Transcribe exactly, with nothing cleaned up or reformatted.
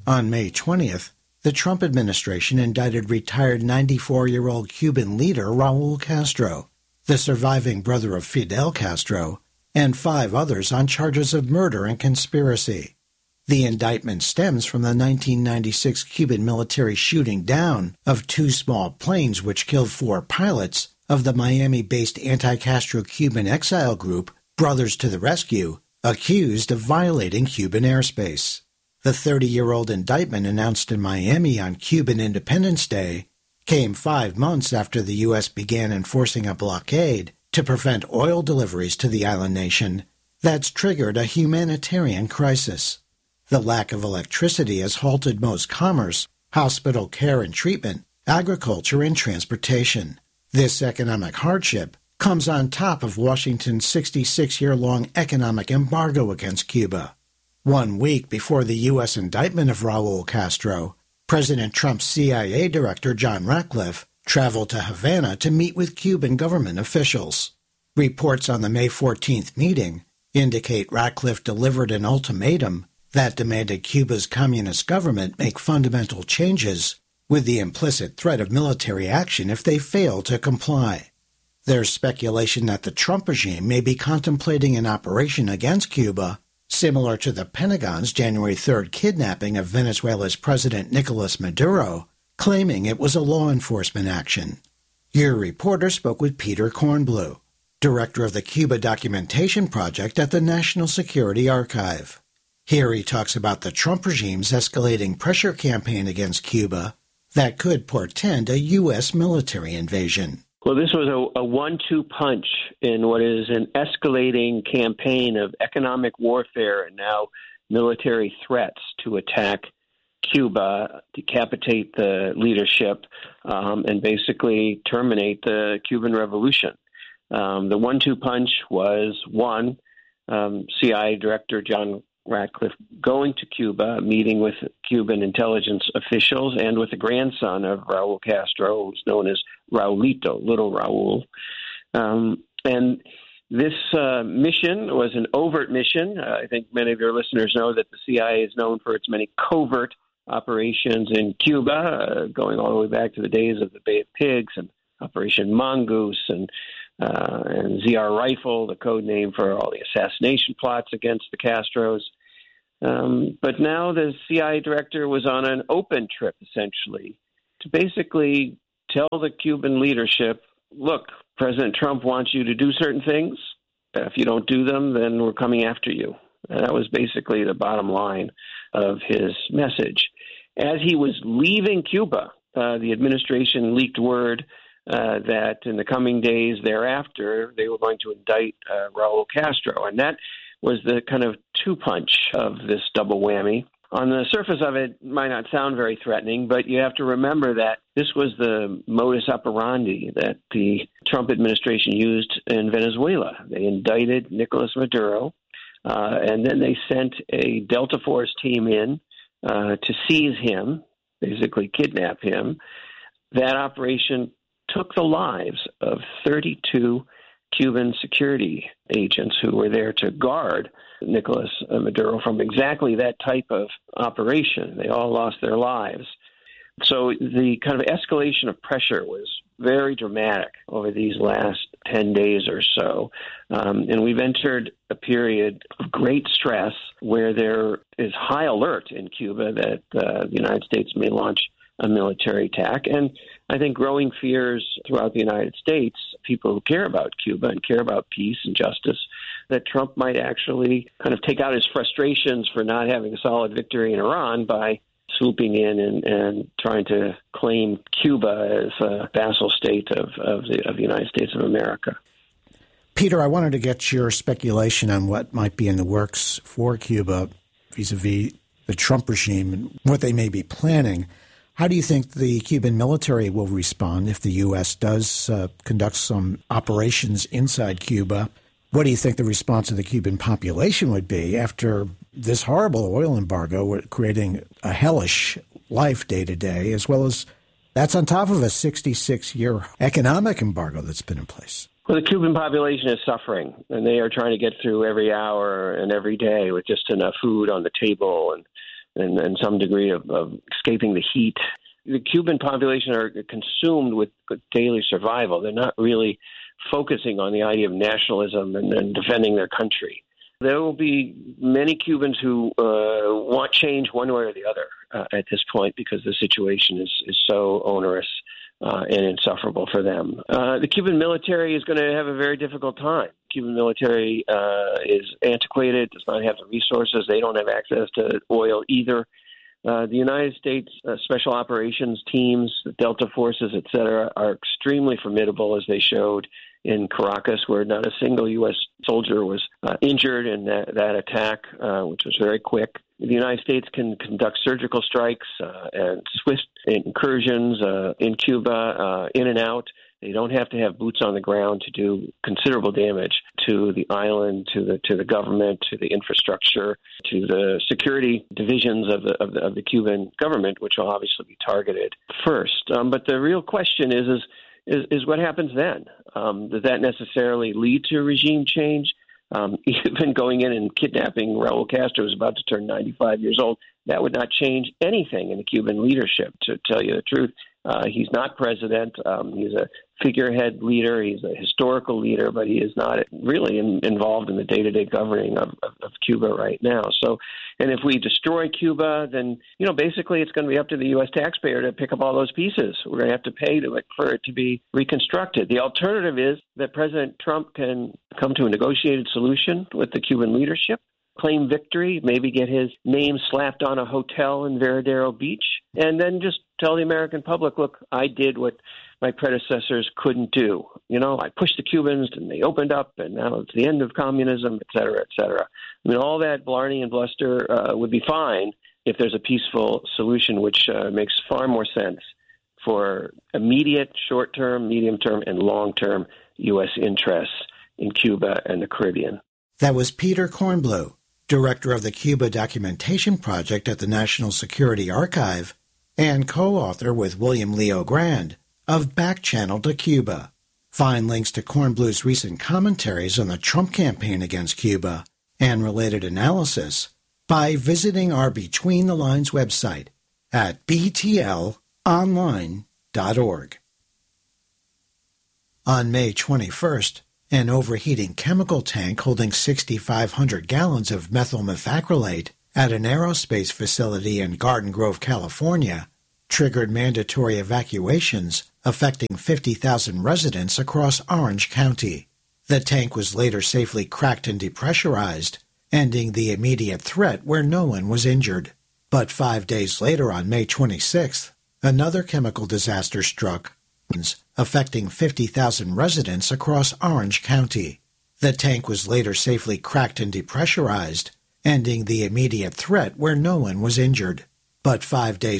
On May twentieth, the Trump administration indicted retired ninety-four-year-old Cuban leader Raul Castro, the surviving brother of Fidel Castro, and five others on charges of murder and conspiracy. The indictment stems from the nineteen ninety-six Cuban military shooting down of two small planes which killed four pilots of the Miami-based anti-Castro Cuban exile group Brothers to the Rescue, accused of violating Cuban airspace. The thirty-year-old indictment announced in Miami on Cuban Independence Day came five months after the U S began enforcing a blockade to prevent oil deliveries to the island nation that's triggered a humanitarian crisis. The lack of electricity has halted most commerce, hospital care and treatment, agriculture and transportation. This economic hardship comes on top of Washington's sixty-six-year-long economic embargo against Cuba. One week before the U S indictment of Raul Castro, President Trump's C I A Director John Ratcliffe traveled to Havana to meet with Cuban government officials. Reports on the May fourteenth meeting indicate Ratcliffe delivered an ultimatum that demanded Cuba's communist government make fundamental changes, with the implicit threat of military action if they fail to comply. There's speculation that the Trump regime may be contemplating an operation against Cuba, similar to the Pentagon's January third kidnapping of Venezuela's President Nicolas Maduro, claiming it was a law enforcement action. Your reporter spoke with Peter Kornblue, director of the Cuba Documentation Project at the National Security Archive. Here he talks about the Trump regime's escalating pressure campaign against Cuba that could portend a U S military invasion. Well, this was a, a one two punch in what is an escalating campaign of economic warfare and now military threats to attack Cuba, decapitate the leadership, um, and basically terminate the Cuban Revolution. Um, the one two punch was, one, um, C I A Director John Ratcliffe going to Cuba, meeting with Cuban intelligence officials and with the grandson of Raul Castro, who's known as Raulito, Little Raul. Um, and this uh, mission was an overt mission. Uh, I think many of your listeners know that the C I A is known for its many covert operations in Cuba, uh, going all the way back to the days of the Bay of Pigs and Operation Mongoose and uh, and Z R Rifle, the code name for all the assassination plots against the Castros. Um, but now the C I A director was on an open trip, essentially, to basically tell the Cuban leadership, look, President Trump wants you to do certain things. If you don't do them, then we're coming after you. And that was basically the bottom line of his message. As he was leaving Cuba, uh, the administration leaked word uh, that in the coming days thereafter, they were going to indict uh, Raul Castro. And that was the kind of two-punch of this double whammy. On the surface of it, it might not sound very threatening, but you have to remember that this was the modus operandi that the Trump administration used in Venezuela. They indicted Nicolas Maduro, uh, and then they sent a Delta Force team in uh, to seize him, basically kidnap him. That operation took the lives of thirty-two Cuban security agents who were there to guard Nicolas Maduro from exactly that type of operation. They all lost their lives. So the kind of escalation of pressure was very dramatic over these last ten days or so. Um, and we've entered a period of great stress where there is high alert in Cuba that uh, the United States may launch a military attack. And I think growing fears throughout the United States, people who care about Cuba and care about peace and justice, that Trump might actually kind of take out his frustrations for not having a solid victory in Iran by swooping in and, and trying to claim Cuba as a vassal state of, of, the, of the United States of America. Peter, I wanted to get your speculation on what might be in the works for Cuba vis-a-vis the Trump regime and what they may be planning. How do you think the Cuban military will respond if the U S does uh, conduct some operations inside Cuba? What do you think the response of the Cuban population would be after this horrible oil embargo, creating a hellish life day to day, as well as that's on top of a sixty-six-year economic embargo that's been in place? Well, the Cuban population is suffering, and they are trying to get through every hour and every day with just enough food on the table and and, and some degree of, of escaping the heat. The Cuban population are consumed with daily survival. They're not really focusing on the idea of nationalism and, and defending their country. There will be many Cubans who uh, want change one way or the other uh, at this point because the situation is, is so onerous uh, and insufferable for them. Uh, the Cuban military is going to have a very difficult time. Cuban military uh, is antiquated, does not have the resources. They don't have access to oil either. Uh, the United States uh, Special Operations teams, the Delta Forces, et cetera, are extremely formidable, as they showed in Caracas, where not a single U S soldier was uh, injured in that, that attack, uh, which was very quick. The United States can conduct surgical strikes uh, and swift incursions uh, in Cuba, uh, in and out. They don't have to have boots on the ground to do considerable damage to the island, to the to the government, to the infrastructure, to the security divisions of the of the, of the Cuban government, which will obviously be targeted first. Um, but the real question is is is, is what happens then? Um, does that necessarily lead to regime change? Um, even going in and kidnapping Raul Castro, who's about to turn ninety-five years old, that would not change anything in the Cuban leadership, to tell you the truth. Uh, he's not president. Um, he's a figurehead leader. He's a historical leader, but he is not really in, involved in the day-to-day governing of, of, of Cuba right now. So, and if we destroy Cuba, then, you know, basically it's going to be up to the U S taxpayer to pick up all those pieces. We're going to have to pay to it for it to be reconstructed. The alternative is that President Trump can come to a negotiated solution with the Cuban leadership, claim victory, maybe get his name slapped on a hotel in Veradero Beach, and then just tell the American public, look, I did what my predecessors couldn't do. You know, I pushed the Cubans and they opened up, and now it's the end of communism, et cetera, et cetera. I mean, all that blarney and bluster uh, would be fine if there's a peaceful solution, which uh, makes far more sense for immediate, short-term, medium-term, and long-term U S interests in Cuba and the Caribbean. That was Peter Kornbluh, director of the Cuba Documentation Project at the National Security Archive, and co-author with William Leo Grand of Back Channel to Cuba. Find links to Kornbluh's recent commentaries on the Trump campaign against Cuba and related analysis by visiting our Between the Lines website at b t l online dot org. On May twenty-first, an overheating chemical tank holding six thousand five hundred gallons of methyl methacrylate at an aerospace facility in Garden Grove, California, triggered mandatory evacuations affecting fifty thousand residents across Orange County. The tank was later safely cracked and depressurized, ending the immediate threat where no one was injured. But five days later, on May twenty-sixth, another chemical disaster struck, affecting fifty thousand residents across Orange County. The tank was later safely cracked and depressurized, ending the immediate threat where no one was injured. But five days